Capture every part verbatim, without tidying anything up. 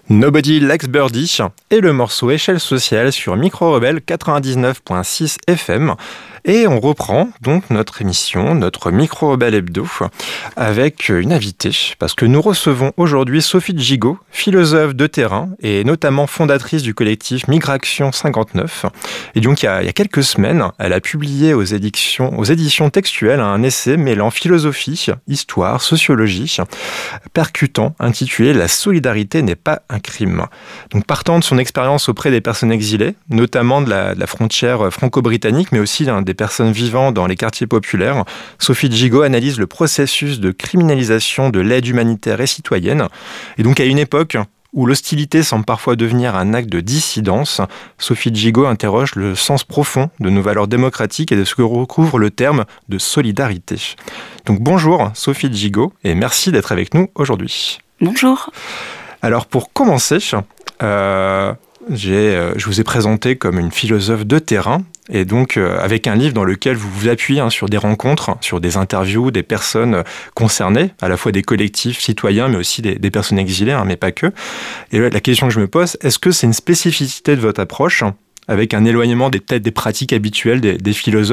Nobody Likes Birdie et le morceau Échelle sociale sur Micro Rebelle quatre-vingt-dix-neuf virgule six F M. Et on reprend donc notre émission, notre Micro Rebelle Hebdo, avec une invitée, parce que nous recevons aujourd'hui Sophie Gigot, philosophe de terrain et notamment fondatrice du collectif Migration cinquante-neuf. Et donc il y a, il y a quelques semaines, elle a publié aux éditions, aux éditions textuelles un essai mêlant philosophie, histoire, sociologie, percutant, intitulé « La solidarité n'est pas un crime ». Donc partant de son expérience auprès des personnes exilées, notamment de la, de la frontière franco-britannique, mais aussi d'un des personnes vivant dans les quartiers populaires, Sophie Gigot analyse le processus de criminalisation de l'aide humanitaire et citoyenne. Et donc à une époque où l'hostilité semble parfois devenir un acte de dissidence, Sophie Gigot interroge le sens profond de nos valeurs démocratiques et de ce que recouvre le terme de solidarité. Donc bonjour Sophie Gigot et merci d'être avec nous aujourd'hui. Bonjour. Alors pour commencer, euh, j'ai, euh, je vous ai présenté comme une philosophe de terrain. Et donc, euh, avec un livre dans lequel vous vous appuyez hein, sur des rencontres, sur des interviews, des personnes concernées, à la fois des collectifs citoyens, mais aussi des, des personnes exilées, hein, mais pas que. Et là, la question que je me pose, est-ce que c'est une spécificité de votre approche, avec un éloignement des, peut-être des pratiques habituelles des, des philosophes ?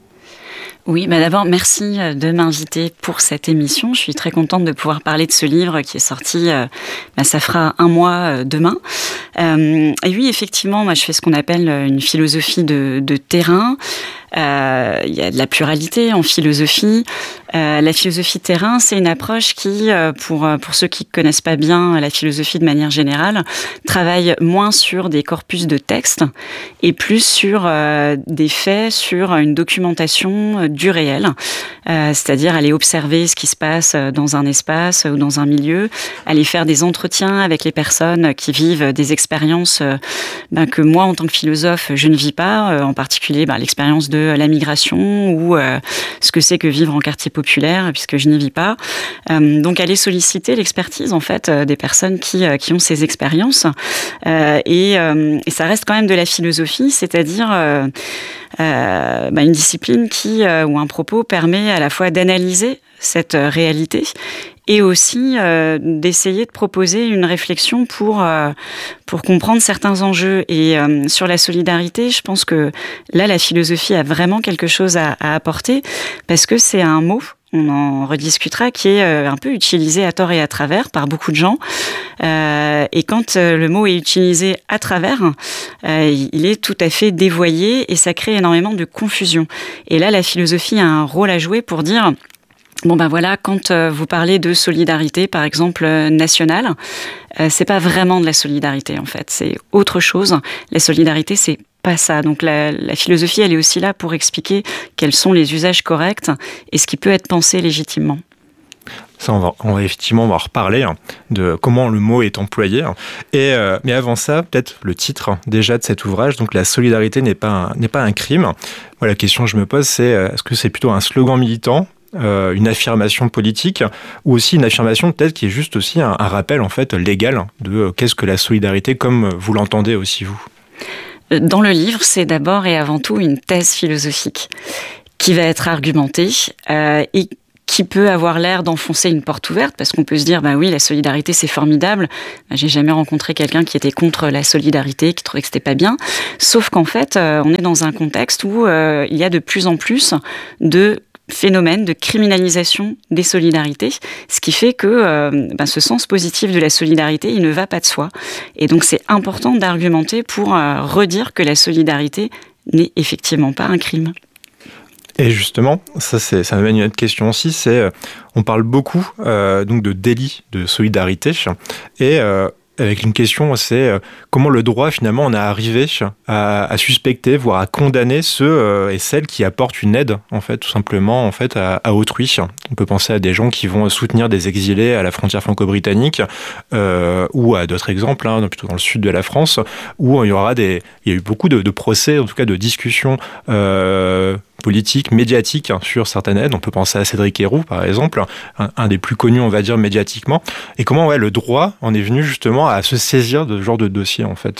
Oui, bah d'abord, merci de m'inviter pour cette émission. Je suis très contente de pouvoir parler de ce livre qui est sorti, euh, bah, ça fera un mois euh, demain. Euh, et oui, effectivement, moi, je fais ce qu'on appelle une philosophie de, de terrain. Euh, il y a de la pluralité en philosophie. Euh, la philosophie terrain, c'est une approche qui, euh, pour, pour ceux qui ne connaissent pas bien la philosophie de manière générale, travaille moins sur des corpus de textes et plus sur euh, des faits, sur une documentation du réel, euh, c'est-à-dire aller observer ce qui se passe dans un espace ou dans un milieu, aller faire des entretiens avec les personnes qui vivent des expériences euh, ben, que moi, en tant que philosophe, je ne vis pas, euh, en particulier ben, l'expérience de la migration ou euh, ce que c'est que vivre en quartier populaire, puisque je n'y vis pas. Euh, donc, aller solliciter l'expertise, en fait, euh, des personnes qui, euh, qui ont ces expériences. Euh, et, euh, et ça reste quand même de la philosophie, c'est-à-dire euh, euh, bah, une discipline qui, euh, où un propos permet à la fois d'analyser cette euh, réalité et aussi euh, d'essayer de proposer une réflexion pour, euh, pour comprendre certains enjeux. Et euh, sur la solidarité, je pense que là, la philosophie a vraiment quelque chose à, à apporter, parce que c'est un mot, on en rediscutera, qui est euh, un peu utilisé à tort et à travers par beaucoup de gens. Euh, et quand euh, le mot est utilisé à travers, euh, il est tout à fait dévoyé et ça crée énormément de confusion. Et là, la philosophie a un rôle à jouer pour dire... Bon ben voilà, quand euh, vous parlez de solidarité, par exemple euh, nationale, euh, c'est pas vraiment de la solidarité en fait, c'est autre chose. La solidarité, c'est pas ça. Donc la, la philosophie, elle est aussi là pour expliquer quels sont les usages corrects et ce qui peut être pensé légitimement. Ça, on va, on va effectivement on va reparler hein, de comment le mot est employé. Et, euh, mais avant ça, peut-être le titre déjà de cet ouvrage, donc la solidarité n'est pas un, n'est pas un crime. Voilà, la question que je me pose, c'est est-ce que c'est plutôt un slogan militant, Euh, une affirmation politique, ou aussi une affirmation peut-être qui est juste aussi un, un rappel en fait légal de euh, qu'est-ce que la solidarité comme vous l'entendez aussi vous. Dans le livre, c'est d'abord et avant tout une thèse philosophique qui va être argumentée euh, et qui peut avoir l'air d'enfoncer une porte ouverte, parce qu'on peut se dire, bah oui, la solidarité, c'est formidable. J'ai jamais rencontré quelqu'un qui était contre la solidarité, qui trouvait que c'était pas bien. Sauf qu'en fait, euh, on est dans un contexte où euh, il y a de plus en plus de phénomène de criminalisation des solidarités, ce qui fait que euh, ben, ce sens positif de la solidarité, il ne va pas de soi. Et donc c'est important d'argumenter pour euh, redire que la solidarité n'est effectivement pas un crime. Et justement, ça, c'est, ça m'amène à une autre question aussi, c'est euh, on parle beaucoup euh, donc de délit de solidarité et euh, avec une question, c'est euh, comment le droit, finalement, en a arrivé à, à suspecter, voire à condamner ceux euh, et celles qui apportent une aide, en fait, tout simplement, en fait, à, à autrui. On peut penser à des gens qui vont soutenir des exilés à la frontière franco-britannique, euh, ou à d'autres exemples, hein, plutôt dans le sud de la France, où il y aura des, il y a eu beaucoup de, de procès, en tout cas de discussions euh, politique, médiatique hein, sur certaines aides. On peut penser à Cédric Herrou, par exemple, un, un des plus connus, on va dire, médiatiquement. Et comment ouais, le droit en est venu justement à se saisir de ce genre de dossier, en fait.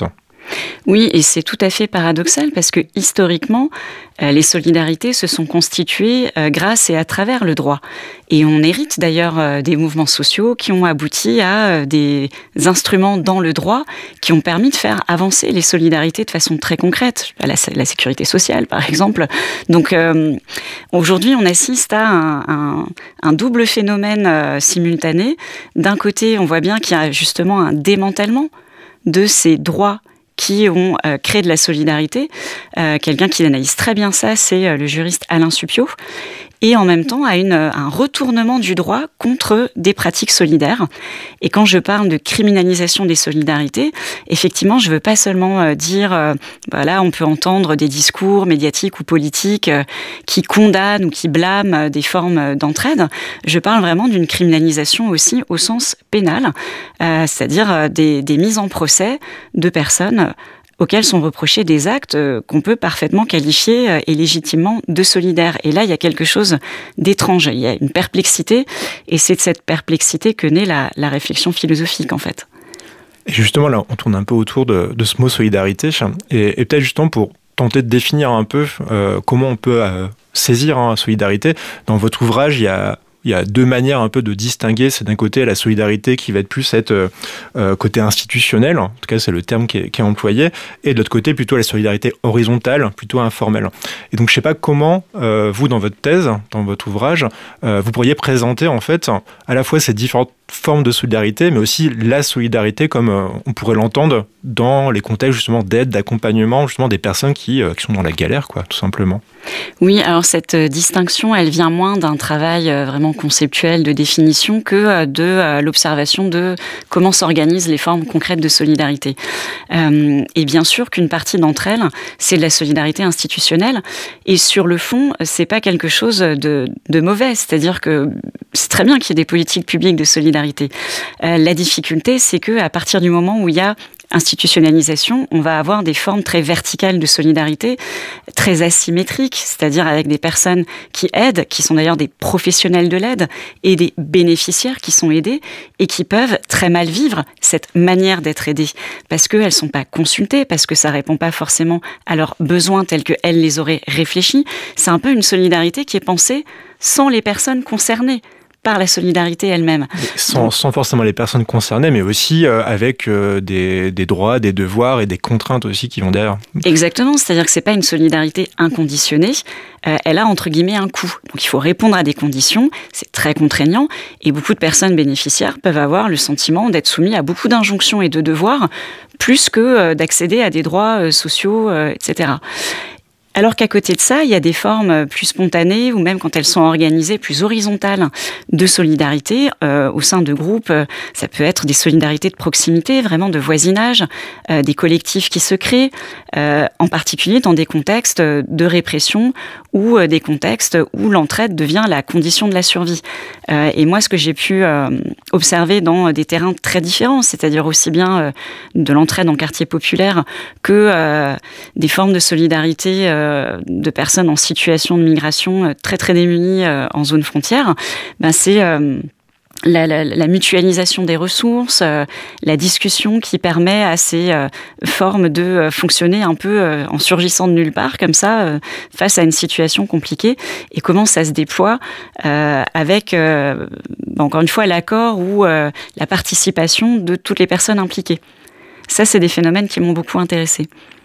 Oui, et c'est tout à fait paradoxal parce que historiquement, euh, les solidarités se sont constituées euh, grâce et à travers le droit. Et on hérite d'ailleurs euh, des mouvements sociaux qui ont abouti à euh, des instruments dans le droit qui ont permis de faire avancer les solidarités de façon très concrète, la, la sécurité sociale par exemple. Donc euh, aujourd'hui, on assiste à un, un, un double phénomène euh, simultané. D'un côté, on voit bien qu'il y a justement un démantèlement de ces droits qui ont euh, créé de la solidarité. Euh, quelqu'un qui analyse très bien ça, c'est euh, le juriste Alain Supiot. Et en même temps, à une, un retournement du droit contre des pratiques solidaires. Et quand je parle de criminalisation des solidarités, effectivement, je ne veux pas seulement euh, dire, euh, voilà, on peut entendre des discours médiatiques ou politiques euh, qui condamnent ou qui blâment euh, des formes euh, d'entraide. Je parle vraiment d'une criminalisation aussi au sens pénal, euh, c'est-à-dire euh, des, des mises en procès de personnes auxquels sont reprochés des actes qu'on peut parfaitement qualifier et légitimement de solidaires. Et là, il y a quelque chose d'étrange, il y a une perplexité, et c'est de cette perplexité que naît la, la réflexion philosophique, en fait. Et justement, là, on tourne un peu autour de, de ce mot solidarité, et, et peut-être justement pour tenter de définir un peu euh, comment on peut euh, saisir hein, la solidarité. Dans votre ouvrage, il y a Il y a deux manières un peu de distinguer. C'est d'un côté la solidarité qui va être plus être euh, euh, côté institutionnel, en tout cas c'est le terme qui est, qui est employé, et de l'autre côté plutôt la solidarité horizontale, plutôt informelle. Et donc je ne sais pas comment euh, vous dans votre thèse, dans votre ouvrage, euh, vous pourriez présenter en fait à la fois ces différentes formes de solidarité, mais aussi la solidarité comme euh, on pourrait l'entendre dans les contextes justement d'aide, d'accompagnement justement des personnes qui, euh, qui sont dans la galère, quoi, tout simplement. Oui, alors cette euh, distinction, elle vient moins d'un travail euh, vraiment conceptuel de définition que euh, de euh, l'observation de comment s'organisent les formes concrètes de solidarité. Euh, et bien sûr qu'une partie d'entre elles, c'est de la solidarité institutionnelle, et sur le fond, c'est pas quelque chose de, de mauvais, c'est-à-dire que c'est très bien qu'il y ait des politiques publiques de solidarité. Euh, la difficulté, c'est que à partir du moment où il y a institutionnalisation, on va avoir des formes très verticales de solidarité, très asymétriques, c'est-à-dire avec des personnes qui aident, qui sont d'ailleurs des professionnels de l'aide, et des bénéficiaires qui sont aidés et qui peuvent très mal vivre cette manière d'être aidés, parce qu'elles ne sont pas consultées, parce que ça ne répond pas forcément à leurs besoins tels qu'elles les auraient réfléchis. C'est un peu une solidarité qui est pensée sans les personnes concernées par la solidarité elle-même. Sans, sans forcément les personnes concernées, mais aussi euh, avec euh, des, des droits, des devoirs et des contraintes aussi qui vont derrière. Exactement, c'est-à-dire que c'est pas une solidarité inconditionnée, euh, elle a entre guillemets un coût. Donc il faut répondre à des conditions, c'est très contraignant, et beaucoup de personnes bénéficiaires peuvent avoir le sentiment d'être soumis à beaucoup d'injonctions et de devoirs, plus que euh, d'accéder à des droits euh, sociaux, euh, et cetera. Alors qu'à côté de ça, il y a des formes plus spontanées ou même quand elles sont organisées plus horizontales de solidarité euh, au sein de groupes. Ça peut être des solidarités de proximité, vraiment de voisinage, euh, des collectifs qui se créent, euh, en particulier dans des contextes de répression ou euh, des contextes où l'entraide devient la condition de la survie. Euh, et moi, ce que j'ai pu euh, observer dans des terrains très différents, c'est-à-dire aussi bien euh, de l'entraide en quartier populaire que euh, des formes de solidarité euh, de personnes en situation de migration très très démunies en zone frontière, ben c'est euh, la, la, la mutualisation des ressources, euh, la discussion qui permet à ces euh, formes de euh, fonctionner un peu euh, en surgissant de nulle part, comme ça, euh, face à une situation compliquée, et comment ça se déploie euh, avec, euh, encore une fois, l'accord ou euh, la participation de toutes les personnes impliquées. Ça, c'est des phénomènes qui m'ont beaucoup intéressée.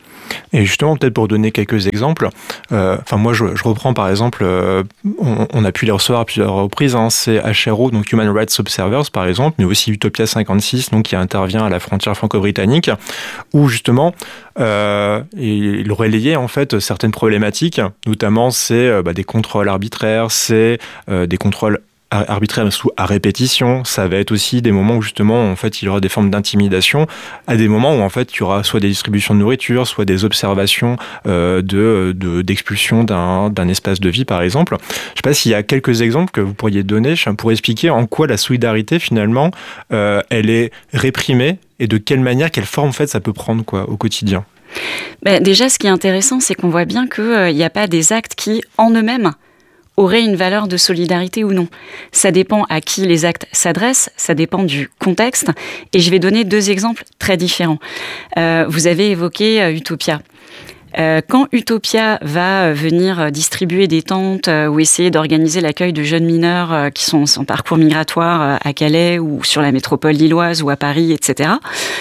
Et justement, peut-être pour donner quelques exemples, euh, enfin moi je, je reprends par exemple, euh, on, on a pu les recevoir à plusieurs reprises, hein, c'est H R O, donc Human Rights Observers par exemple, mais aussi Utopia cinquante-six, donc qui intervient à la frontière franco-britannique, où justement euh, il relayait en fait certaines problématiques, notamment c'est euh, bah, des contrôles arbitraires, c'est euh, des contrôles arbitraire sous à répétition, ça va être aussi des moments où justement en fait il y aura des formes d'intimidation, à des moments où en fait il y aura soit des distributions de nourriture, soit des observations euh, de, de d'expulsion d'un d'un espace de vie par exemple. Je sais pas s'il y a quelques exemples que vous pourriez donner pour expliquer en quoi la solidarité finalement euh, elle est réprimée et de quelle manière, quelle forme en fait ça peut prendre quoi au quotidien. Ben, déjà ce qui est intéressant c'est qu'on voit bien qu'il n'y euh, a pas des actes qui en eux-mêmes auraient une valeur de solidarité ou non. Ça dépend à qui les actes s'adressent, ça dépend du contexte. Et je vais donner deux exemples très différents. Euh, vous avez évoqué euh, Utopia. Euh, quand Utopia va venir distribuer des tentes euh, ou essayer d'organiser l'accueil de jeunes mineurs euh, qui sont en parcours migratoire euh, à Calais ou sur la métropole lilloise ou à Paris, et cetera,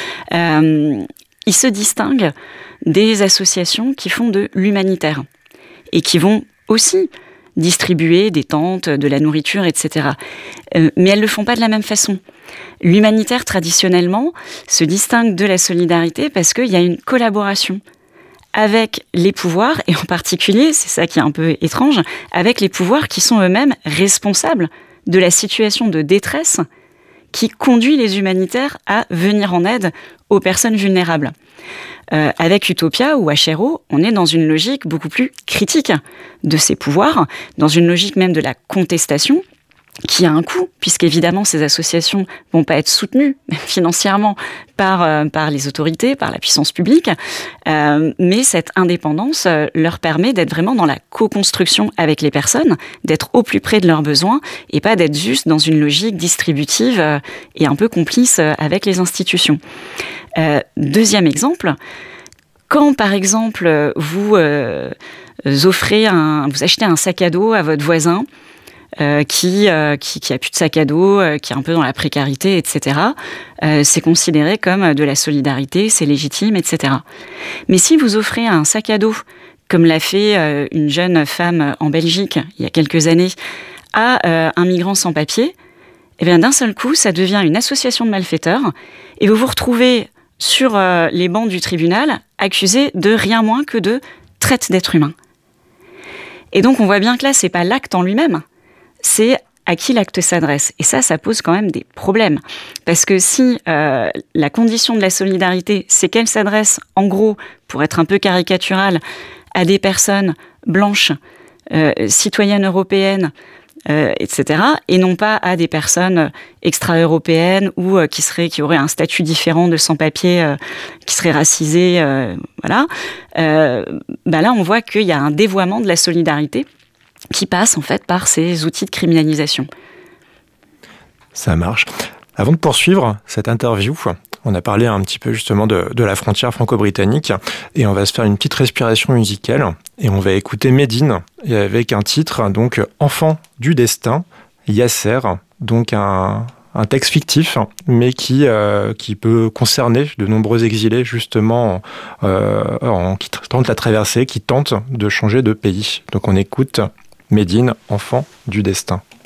euh, il se distingue des associations qui font de l'humanitaire et qui vont aussi distribuer des tentes, de la nourriture, et cetera. Euh, mais elles ne le font pas de la même façon. L'humanitaire, traditionnellement, se distingue de la solidarité parce qu'il y a une collaboration avec les pouvoirs, et en particulier, c'est ça qui est un peu étrange, avec les pouvoirs qui sont eux-mêmes responsables de la situation de détresse qui conduit les humanitaires à venir en aide aux personnes vulnérables. Euh, avec Utopia ou H R O, on est dans une logique beaucoup plus critique de ces pouvoirs, dans une logique même de la contestation, qui a un coût, puisqu'évidemment ces associations vont pas être soutenues financièrement par, euh, par les autorités, par la puissance publique, euh, mais cette indépendance euh, leur permet d'être vraiment dans la co-construction avec les personnes, d'être au plus près de leurs besoins, et pas d'être juste dans une logique distributive euh, et un peu complice euh, avec les institutions. Euh, deuxième exemple, quand par exemple vous euh, offrez un, vous achetez un sac à dos à votre voisin, Euh, qui, euh, qui, qui a plus de sac à dos, euh, qui est un peu dans la précarité, et cetera. Euh, c'est considéré comme de la solidarité, c'est légitime, et cetera. Mais si vous offrez un sac à dos, comme l'a fait euh, une jeune femme en Belgique il y a quelques années, à euh, un migrant sans papier, eh bien d'un seul coup, ça devient une association de malfaiteurs, et vous vous retrouvez sur euh, les bancs du tribunal accusé de rien moins que de traite d'êtres humains. Et donc on voit bien que là, c'est pas l'acte en lui-même, c'est à qui l'acte s'adresse. Et ça, ça pose quand même des problèmes. Parce que si euh, la condition de la solidarité, c'est qu'elle s'adresse, en gros, pour être un peu caricaturale, à des personnes blanches, euh, citoyennes européennes, euh, et cetera, et non pas à des personnes extra-européennes ou euh, qui, seraient, qui auraient un statut différent de sans-papiers, euh, qui seraient racisés, euh, voilà. Euh, bah là, on voit qu'il y a un dévoiement de la solidarité qui passe en fait par ces outils de criminalisation. Ça marche. Avant de poursuivre cette interview, on a parlé un petit peu justement de, de la frontière franco-britannique et on va se faire une petite respiration musicale et on va écouter Médine et avec un titre, donc Enfant du destin, Yasser, donc un, un texte fictif mais qui, euh, qui peut concerner de nombreux exilés justement euh, en, qui tentent la traversée, qui tentent de changer de pays. Donc on écoute Médine, Enfant du destin.